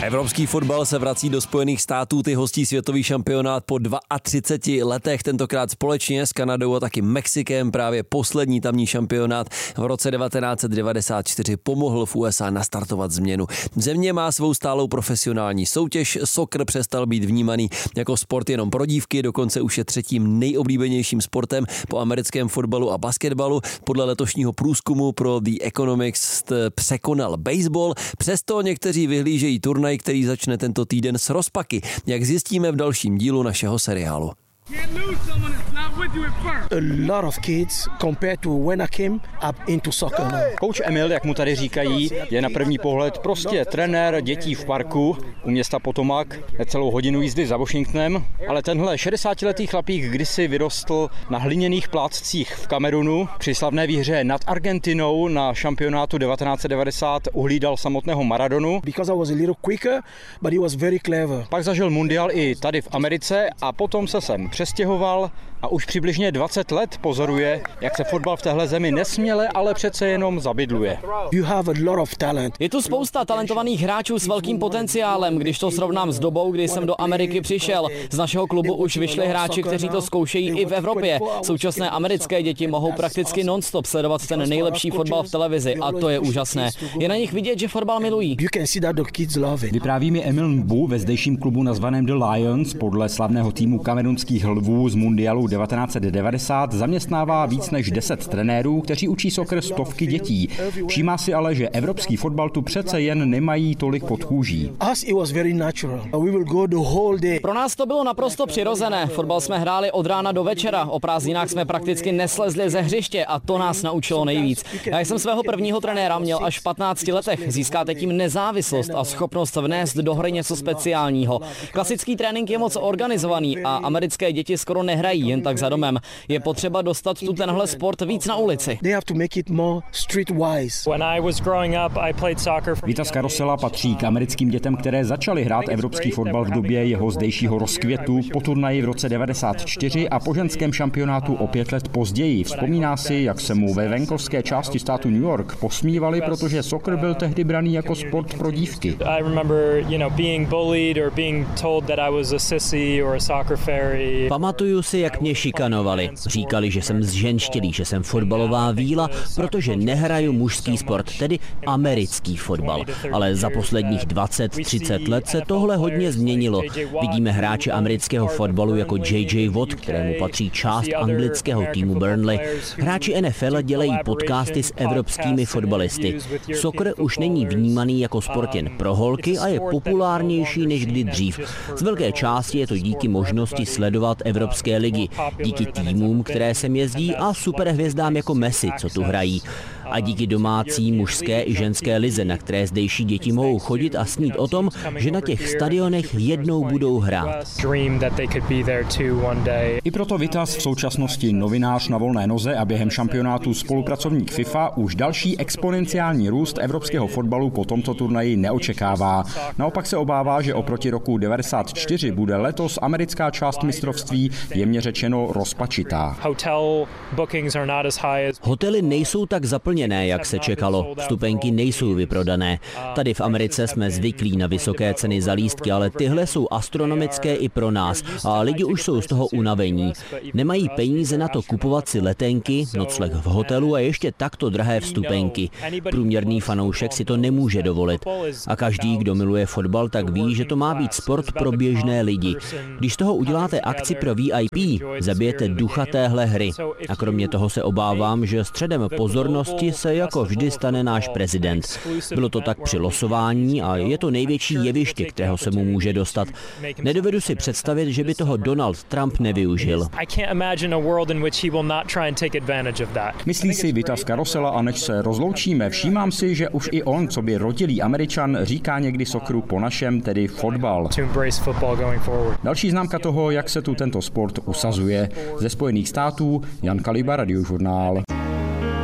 Evropský fotbal se vrací do Spojených států, ty hostí světový šampionát po 32 letech, tentokrát společně s Kanadou a taky Mexikem. Právě poslední tamní šampionát v roce 1994 pomohl v USA nastartovat změnu. Země má svou stálou profesionální soutěž, soccer přestal být vnímaný jako sport jenom pro dívky, dokonce už je třetím nejoblíbenějším sportem po americkém fotbalu a basketbalu. Podle letošního průzkumu pro The Economics překonal baseball, přesto někteří vyhlížejí turnaj, který začne tento týden s rozpaky, jak zjistíme v dalším dílu našeho seriálu. A lot of kids compared to when I came up into soccer now. Coach Emil, jak mu tady říkají, je na první pohled prostě trenér dětí v parku u města Potomac, necelou hodinu jízdy za Washingtonem, ale tenhle 60letý chlapík kdysi vyrostl na hliněných plátcích v Kamerunu. Při slavné výhře nad Argentinou na šampionátu 1990 uhlídal samotného Maradonu. Because I was a little quicker, but he was very clever. Pak zažil mundial i tady v Americe a potom se sem přestěhoval a už přibližně 20 let pozoruje, jak se fotbal v téhle zemi nesměle, ale přece jenom zabydluje. You have a lot of talent. Je tu spousta talentovaných hráčů s velkým potenciálem, když to srovnám s dobou, kdy jsem do Ameriky přišel. Z našeho klubu už vyšli hráči, kteří to zkoušejí i v Evropě. Současné americké děti mohou prakticky non-stop sledovat ten nejlepší fotbal v televizi a to je úžasné. Je na nich vidět, že fotbal milují. Vypráví mi Emil Mbu ve zdejším klubu nazvaném The Lions, podle slavného týmu kamerunských lvů z mundialu 1990 zaměstnává víc než 10 trenérů, kteří učí soccer stovky dětí. Všímá si ale, že evropský fotbal tu přece jen nemají tolik pod kůží. Pro nás to bylo naprosto přirozené. Fotbal jsme hráli od rána do večera, o prázdninách jsme prakticky neslezli ze hřiště a to nás naučilo nejvíc. Já jsem svého prvního trenéra měl až v 15 letech. Získáte tím nezávislost a schopnost vnést do hry něco speciálního. Klasický trénink je moc organizovaný a americké děti skoro nehrají jen tak za domem. Je potřeba dostat tu tenhle sport víc na ulici. Vitas Karosela patří k americkým dětem, které začaly hrát evropský fotbal v době jeho zdejšího rozkvětu, po turnaji v roce 94 a po ženském šampionátu o 5 let později. Vzpomíná si, jak se mu ve venkovské části státu New York posmívali, protože soccer byl tehdy braný jako sport pro dívky. Pamatuju si, jak mě šikanovali. Říkali, že jsem zženštilý, že jsem fotbalová víla, protože nehraju mužský sport, tedy americký fotbal. Ale za posledních 20-30 let se tohle hodně změnilo. Vidíme hráče amerického fotbalu jako J.J. Watt, kterému patří část anglického týmu Burnley. Hráči NFL dělají podcasty s evropskými fotbalisty. Soccer už není vnímaný jako sport jen pro holky a je populárnější než kdy dřív. Z velké části je to díky možnosti sledovat evropské ligy, díky týmům, které sem jezdí a superhvězdám jako Messi, co tu hrají. A díky domácí mužské i ženské lize, na které zdejší děti mohou chodit a snít o tom, že na těch stadionech jednou budou hrát. I proto Vitas v současnosti novinář na volné noze a během šampionátu spolupracovník FIFA už další exponenciální růst evropského fotbalu po tomto turnaji neočekává. Naopak se obává, že oproti roku 94 bude letos americká část mistrovství jemně řečeno rozpačitá. Hotely nejsou tak zaplněné, jak se čekalo. Vstupenky nejsou vyprodané. Tady v Americe jsme zvyklí na vysoké ceny za lístky, ale tyhle jsou astronomické i pro nás a lidi už jsou z toho unavení. Nemají peníze na to kupovat si letenky, nocleh v hotelu a ještě takto drahé vstupenky. Průměrný fanoušek si to nemůže dovolit. A každý, kdo miluje fotbal, tak ví, že to má být sport pro běžné lidi. Když z toho uděláte akci pro VIP, zabijete ducha téhle hry. A kromě toho se obávám, že středem pozornosti se jako vždy stane náš prezident. Bylo to tak při losování a je to největší jeviště, kterého se mu může dostat. Nedovedu si představit, že by toho Donald Trump nevyužil. Myslí si Vitas Karosela a než se rozloučíme, všímám si, že už i on, co by rodilý Američan, říká někdy socceru po našem, tedy fotbal. Další známka toho, jak se tu tento sport usazuje. Ze Spojených států Jan Kaliba, Radiožurnál.